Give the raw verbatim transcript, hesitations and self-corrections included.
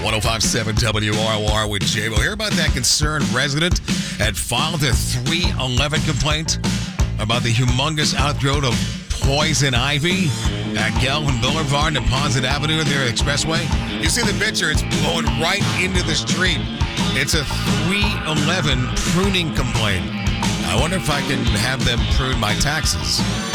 one oh five point seven W R O R with J-Bo. Hear about that concerned resident that filed a three eleven complaint about the humongous outgrowth of poison ivy at Galvin Boulevard and Deposit Avenue near the expressway? You see the picture, it's blowing right into the street. It's a three eleven pruning complaint. I wonder if I can have them prune my taxes.